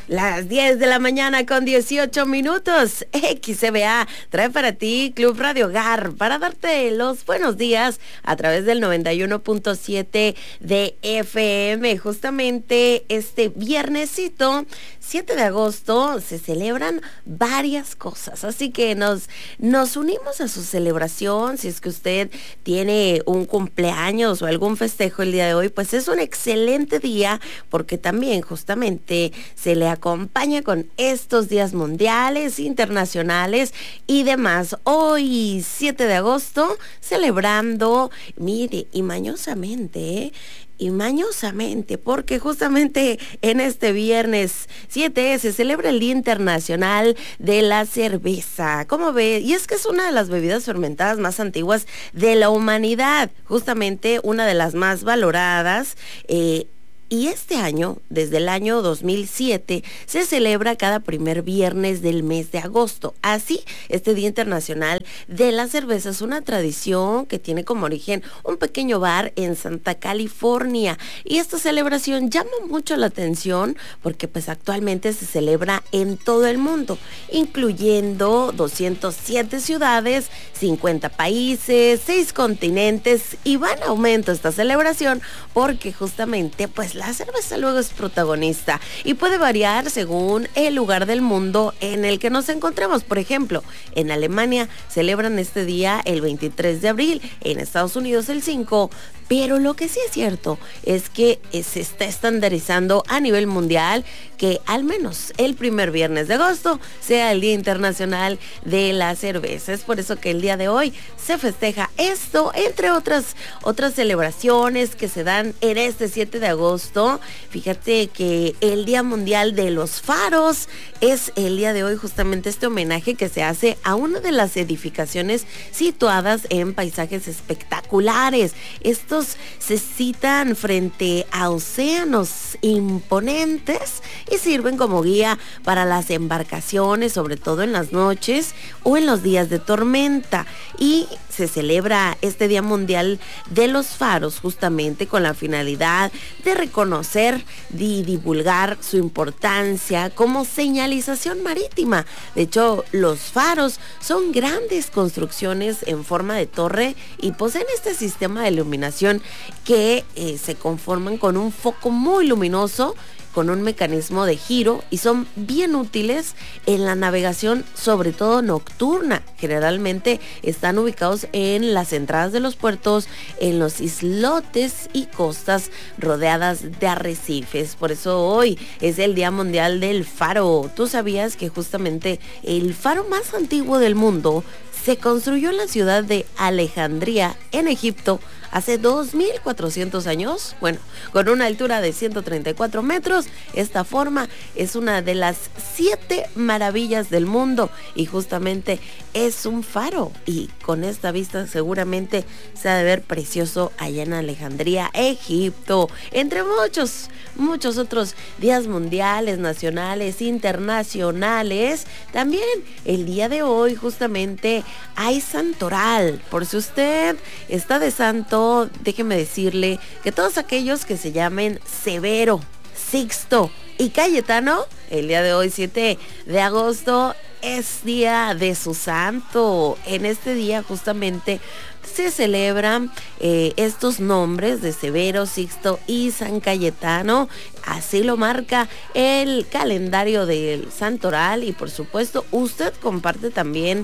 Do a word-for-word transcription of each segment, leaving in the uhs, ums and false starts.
Las diez de la mañana con dieciocho minutos. X C B A trae para ti Club Radio Hogar para darte los buenos días a través del noventa y uno punto siete de F M. Justamente este viernesito, siete de agosto, se celebran varias cosas. Así que nos, nos unimos a su celebración. Si es que usted tiene un cumpleaños o algún festejo el día de hoy, pues es un excelente día porque también justamente se le acompaña con estos días mundiales, internacionales y demás. Hoy, siete de agosto, celebrando, mire, y mañosamente, ¿eh? Y mañosamente, porque justamente en este viernes siete se celebra el Día Internacional de la Cerveza. ¿Cómo ve? Y es que es una de las bebidas fermentadas más antiguas de la humanidad, justamente una de las más valoradas. Eh, Y este año, desde el año dos mil siete, se celebra cada primer viernes del mes de agosto. Así, este Día Internacional de la Cerveza es una tradición que tiene como origen un pequeño bar en Santa California. Y esta celebración llama mucho la atención porque pues actualmente se celebra en todo el mundo, incluyendo doscientas siete ciudades, cincuenta países, seis continentes, y va en aumento esta celebración porque justamente pues la cerveza luego es protagonista y puede variar según el lugar del mundo en el que nos encontremos. Por ejemplo, en Alemania celebran este día el veintitrés de abril, en Estados Unidos el cinco, pero lo que sí es cierto es que se está estandarizando a nivel mundial que al menos el primer viernes de agosto sea el Día Internacional de la Cerveza. Es por eso que el día de hoy se festeja esto, entre otras, otras celebraciones que se dan en este siete de agosto. Fíjate que el Día Mundial de los Faros es el día de hoy, justamente este homenaje que se hace a una de las edificaciones situadas en paisajes espectaculares. Estos se citan frente a océanos imponentes y sirven como guía para las embarcaciones, sobre todo en las noches o en los días de tormenta. Y se celebra este Día Mundial de los Faros justamente con la finalidad de reconocer y divulgar su importancia como señalización marítima. De hecho, los faros son grandes construcciones en forma de torre y poseen este sistema de iluminación que eh, se conforman con un foco muy luminoso, con un mecanismo de giro, y son bien útiles en la navegación, sobre todo nocturna. Generalmente están ubicados en las entradas de los puertos, en los islotes y costas rodeadas de arrecifes. Por eso hoy es el Día Mundial del Faro. ¿Tú sabías que justamente el faro más antiguo del mundo se construyó en la ciudad de Alejandría, en Egipto, hace dos mil cuatrocientos años? Bueno, con una altura de ciento treinta y cuatro metros, esta forma es una de las siete maravillas del mundo y justamente es un faro, y con esta vista seguramente se ha de ver precioso allá en Alejandría, Egipto, entre muchos, muchos otros días mundiales, nacionales, internacionales. También el día de hoy justamente hay santoral. Por si usted está de santo, déjeme decirle que todos aquellos que se llamen Severo, Sixto y Cayetano, el día de hoy, siete de agosto, es día de su santo. En este día justamente se celebran eh, estos nombres de Severo, Sixto y San Cayetano. Así lo marca el calendario del santoral. Y por supuesto usted comparte también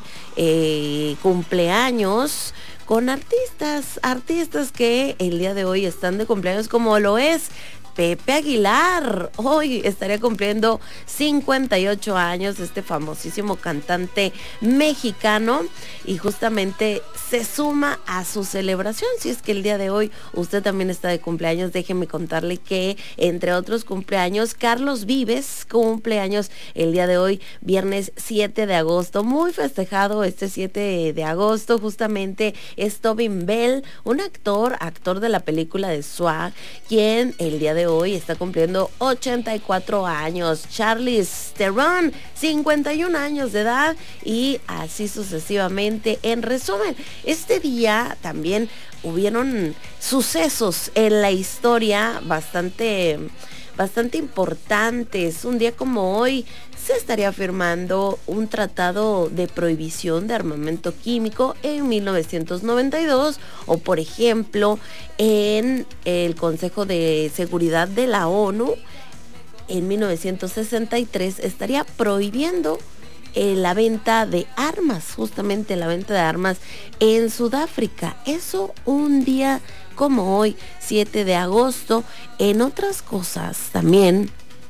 eh, cumpleaños con artistas, artistas que el día de hoy están de cumpleaños, como lo es Pepe Aguilar. Hoy estaría cumpliendo cincuenta y ocho años, este famosísimo cantante mexicano, y justamente se suma a su celebración. Si es que el día de hoy usted también está de cumpleaños, déjeme contarle que entre otros cumpleaños, Carlos Vives cumpleaños el día de hoy, viernes siete de agosto, muy festejado este siete de agosto. Justamente es Tobin Bell, un actor, actor de la película de Swag, quien el día de hoy está cumpliendo ochenta y cuatro años. Charlize Theron, cincuenta y un años de edad, y así sucesivamente. En resumen, este día también hubieron sucesos en la historia bastante bastante importantes. Un día como hoy se estaría firmando un tratado de prohibición de armamento químico en mil novecientos noventa y dos, o por ejemplo en el Consejo de Seguridad de la ONU en mil novecientos sesenta y tres estaría prohibiendo eh, la venta de armas, justamente la venta de armas en Sudáfrica. Eso un día como hoy, siete de agosto. En otras cosas también,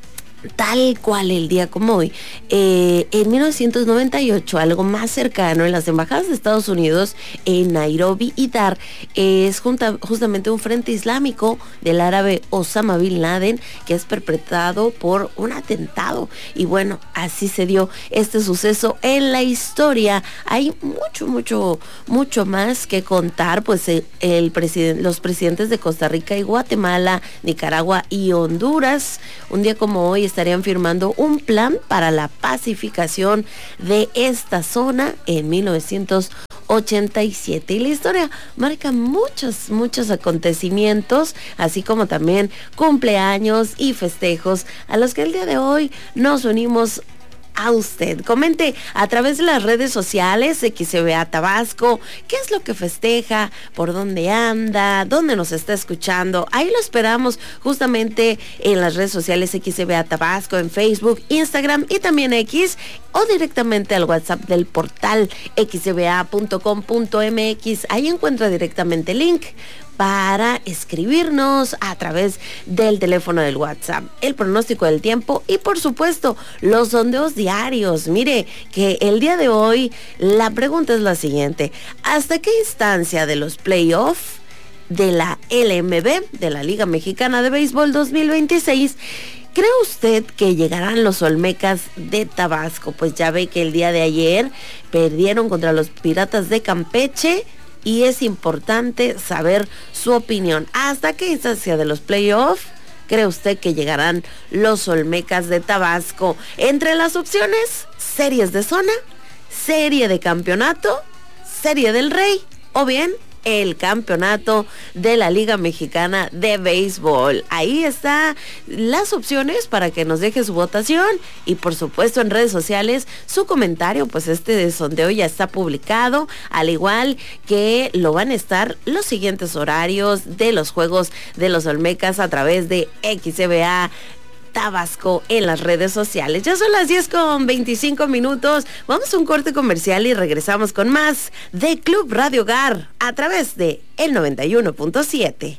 tal cual el día como hoy, eh, en mil novecientos noventa y ocho, algo más cercano, en las embajadas de Estados Unidos en Nairobi y Dar, eh, es junta, justamente un frente islámico del árabe Osama Bin Laden, que es perpetrado por un atentado. Y bueno, así se dio este suceso en la historia. Hay mucho, mucho, mucho más que contar, pues el, el presiden- los presidentes de Costa Rica y Guatemala, Nicaragua y Honduras, un día como hoy estarían firmando un plan para la pacificación de esta zona en mil novecientos ochenta y siete. Y la historia marca muchos, muchos acontecimientos, así como también cumpleaños y festejos a los que el día de hoy nos unimos a usted. Comente a través de las redes sociales X C V A Tabasco qué es lo que festeja, por dónde anda, dónde nos está escuchando. Ahí lo esperamos justamente en las redes sociales X C V A Tabasco, en Facebook, Instagram y también X, o directamente al WhatsApp del portal x c v a punto com punto m x. Ahí encuentra directamente el link para escribirnos a través del teléfono del WhatsApp, el pronóstico del tiempo y por supuesto los sondeos diarios. Mire que el día de hoy la pregunta es la siguiente: ¿hasta qué instancia de los playoffs de la L M B, de la Liga Mexicana de Béisbol dos mil veintiséis, cree usted que llegarán los Olmecas de Tabasco? Pues ya ve que el día de ayer perdieron contra los Piratas de Campeche, y es importante saber su opinión. ¿Hasta qué instancia de los playoffs cree usted que llegarán los Olmecas de Tabasco? Entre las opciones: series de zona, serie de campeonato, serie del Rey o bien el campeonato de la Liga Mexicana de Béisbol. Ahí están las opciones para que nos deje su votación y por supuesto en redes sociales su comentario. Pues este sondeo ya está publicado, al igual que lo van a estar los siguientes horarios de los juegos de los Olmecas a través de X C V A Tabasco en las redes sociales. Ya son las diez con veinticinco minutos. Vamos a un corte comercial y regresamos con más de Club Radio Hogar a través de el noventa y uno punto siete.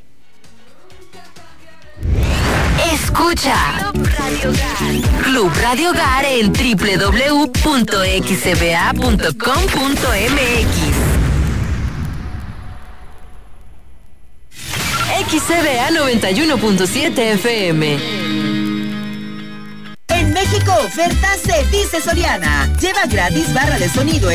Escucha Club Radio Hogar, Club Radio Hogar en doble u doble u doble u punto x c v a punto com punto m x. X C V A noventa y uno punto siete F M. En México, oferta se dice Soriana. Lleva gratis barra de sonido